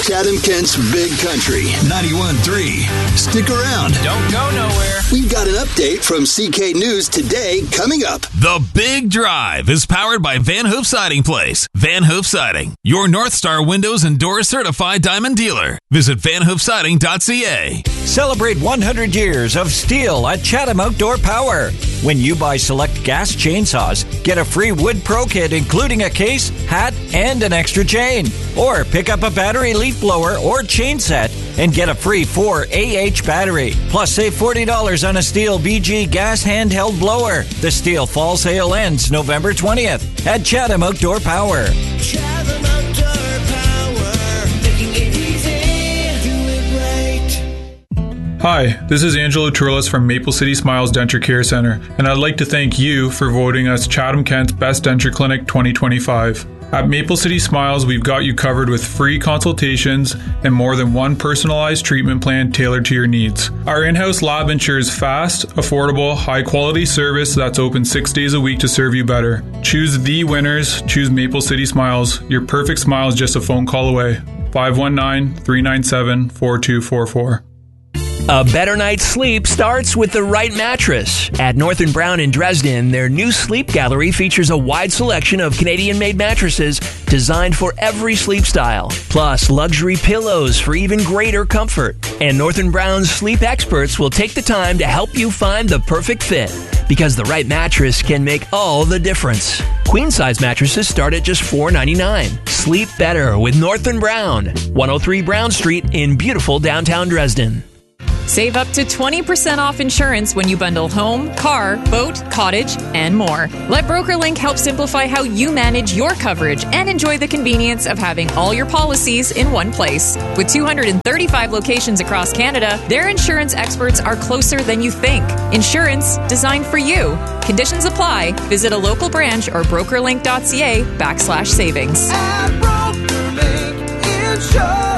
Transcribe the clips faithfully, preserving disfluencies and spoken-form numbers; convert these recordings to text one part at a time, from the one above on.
Chatham-Kent's Big Country, ninety-one point three. Stick around. Don't go nowhere. We've got an update from C K News today coming up. The Big Drive is powered by Van Hoof Siding Place. Van Hoof Siding, your North Star Windows and Doors certified diamond dealer. Visit van hoof siding dot c a. Celebrate one hundred years of steel at Chatham Outdoor Power. When you buy select gas chainsaws, get a free wood pro kit including a case, hat, and an extra chain. Or pick up a battery leaf blower or chain set and get a free four A H battery. Plus save forty dollars on a Stihl B G gas handheld blower. The Stihl fall sale ends November twentieth at Chatham Outdoor Power. Chatham Outdoor Power, making it easy, do it right. Hi, this is Angelo Turles from Maple City Smiles Denture Care Center, and I'd like to thank you for voting us Chatham-Kent's Best Denture Clinic twenty twenty-five. At Maple City Smiles, we've got you covered with free consultations and more than one personalized treatment plan tailored to your needs. Our in-house lab ensures fast, affordable, high-quality service that's open six days a week to serve you better. Choose the winners. Choose Maple City Smiles. Your perfect smile is just a phone call away. five one nine, three nine seven, four two four four. A better night's sleep starts with the right mattress. At Northern Brown in Dresden, their new sleep gallery features a wide selection of Canadian-made mattresses designed for every sleep style, plus luxury pillows for even greater comfort. And Northern Brown's sleep experts will take the time to help you find the perfect fit, because the right mattress can make all the difference. Queen-size mattresses start at just four ninety-nine. Sleep better with Northern Brown, one oh three Brown Street in beautiful downtown Dresden. Save up to twenty percent off insurance when you bundle home, car, boat, cottage, and more. Let BrokerLink help simplify how you manage your coverage and enjoy the convenience of having all your policies in one place. With two hundred thirty-five locations across Canada, their insurance experts are closer than you think. Insurance designed for you. Conditions apply. Visit a local branch or brokerlink.ca backslash savings. At BrokerLink Insurance.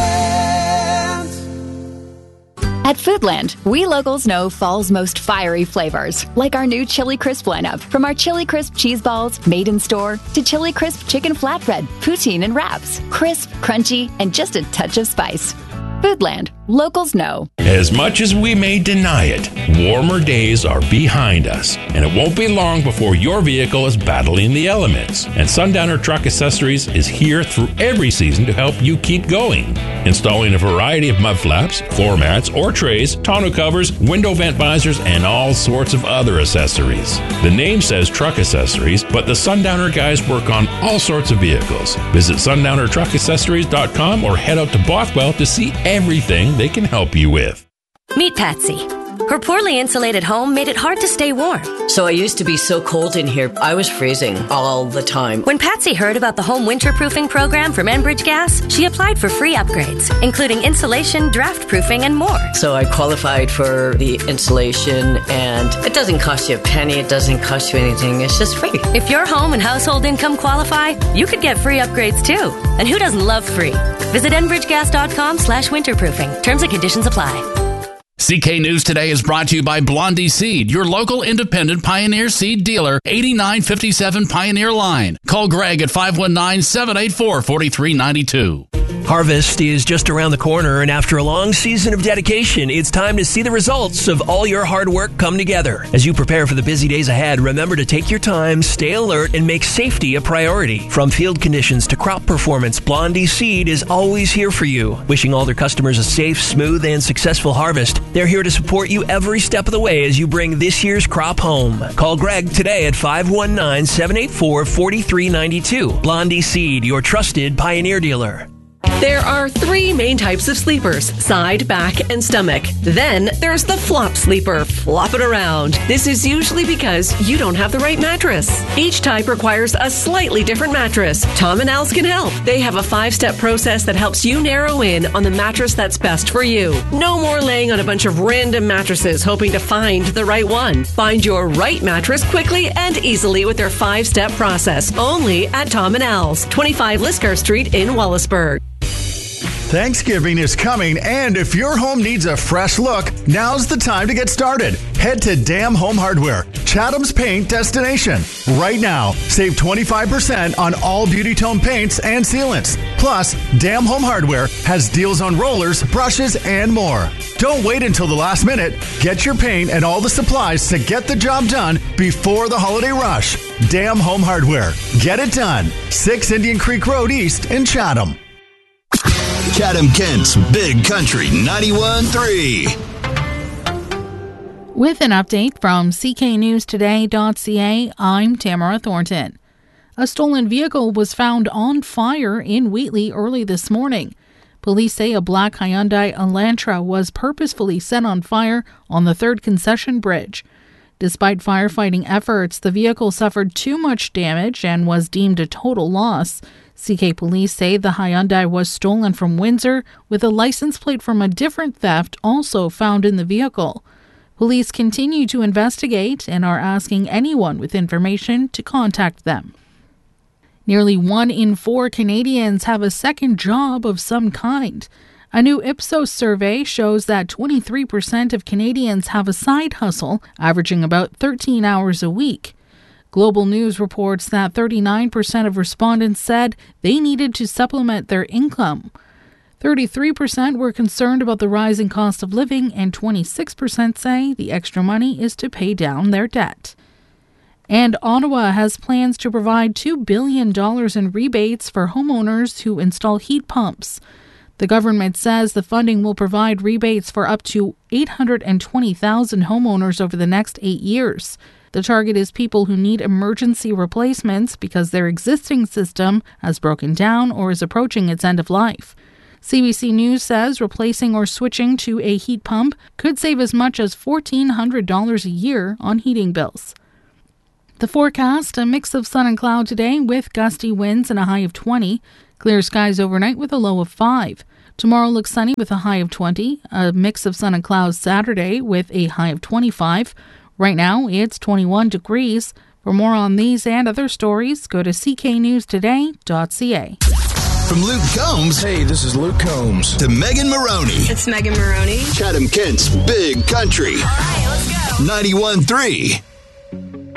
At Foodland, we locals know fall's most fiery flavors, like our new Chili Crisp lineup. From our Chili Crisp cheese balls, made in store, to Chili Crisp chicken flatbread, poutine, and wraps. Crisp, crunchy, and just a touch of spice. Foodland, locals know. As much as we may deny it, warmer days are behind us, and it won't be long before your vehicle is battling the elements. And Sundowner Truck Accessories is here through every season to help you keep going. Installing a variety of mud flaps, floor mats, or trays, tonneau covers, window vent visors, and all sorts of other accessories. The name says Truck Accessories, but the Sundowner guys work on all sorts of vehicles. Visit sundowner truck accessories dot com or head out to Bothwell to see everything they can help you with. Meet Patsy. Her poorly insulated home made it hard to stay warm. So I used to be so cold in here, I was freezing all the time. When Patsy heard about the home winterproofing program from Enbridge Gas, she applied for free upgrades, including insulation, draft proofing, and more. So I qualified for the insulation, and it doesn't cost you a penny, it doesn't cost you anything, it's just free. If your home and household income qualify, you could get free upgrades too. And who doesn't love free? Visit enbridgegas.com slash winterproofing. Terms and conditions apply. C K News Today is brought to you by Blondie Seed, your local independent Pioneer Seed dealer, eighty-nine fifty-seven Pioneer Line. Call Greg at five one nine, seven eight four, four three nine two. Harvest is just around the corner, and after a long season of dedication, it's time to see the results of all your hard work come together. As you prepare for the busy days ahead, remember to take your time, stay alert, and make safety a priority. From field conditions to crop performance, Blondie Seed is always here for you. Wishing all their customers a safe, smooth, and successful harvest, they're here to support you every step of the way as you bring this year's crop home. Call Greg today at five one nine, seven eight four, four three nine two. Blondie Seed, your trusted Pioneer dealer. There are three main types of sleepers: side, back, and stomach. Then there's the flop sleeper. Flop it around. This is usually because you don't have the right mattress. Each type requires a slightly different mattress. Tom and Al's can help. They have a five-step process that helps you narrow in on the mattress that's best for you. No more laying on a bunch of random mattresses hoping to find the right one. Find your right mattress quickly and easily with their five-step process. Only at Tom and Al's, twenty-five Liscar Street in Wallaceburg. Thanksgiving is coming, and if your home needs a fresh look, now's the time to get started. Head to Dam Home Hardware. Check Chatham's paint destination. Right now, save twenty-five percent on all Beauty Tone paints and sealants. Plus, Dam Home Hardware has deals on rollers, brushes, and more. Don't wait until the last minute. Get your paint and all the supplies to get the job done before the holiday rush. Dam Home Hardware. Get it done. six Indian Creek Road East in Chatham. Chatham Kent's Big Country ninety-one point three. With an update from C K News Today dot C A, I'm Tamara Thornton. A stolen vehicle was found on fire in Wheatley early this morning. Police say a black Hyundai Elantra was purposefully set on fire on the third concession bridge. Despite firefighting efforts, the vehicle suffered too much damage and was deemed a total loss. C K police say the Hyundai was stolen from Windsor, with a license plate from a different theft also found in the vehicle. Police continue to investigate and are asking anyone with information to contact them. Nearly one in four Canadians have a second job of some kind. A new Ipsos survey shows that twenty-three percent of Canadians have a side hustle, averaging about thirteen hours a week. Global News reports that thirty-nine percent of respondents said they needed to supplement their income. thirty-three percent were concerned about the rising cost of living, and twenty-six percent say the extra money is to pay down their debt. And Ottawa has plans to provide two billion dollars in rebates for homeowners who install heat pumps. The government says the funding will provide rebates for up to eight hundred twenty thousand homeowners over the next eight years. The target is people who need emergency replacements because their existing system has broken down or is approaching its end of life. C B C News says replacing or switching to a heat pump could save as much as one thousand four hundred dollars a year on heating bills. The forecast, a mix of sun and cloud today with gusty winds and a high of twenty. Clear skies overnight with a low of five. Tomorrow looks sunny with a high of twenty. A mix of sun and clouds Saturday with a high of twenty-five. Right now it's twenty-one degrees. For more on these and other stories, go to C K News Today dot C A. From Luke Combs. Hey, this is Luke Combs. To Megan Maroney. It's Megan Maroney. Chatham Kent's Big Country. All right, let's go. ninety-one point three.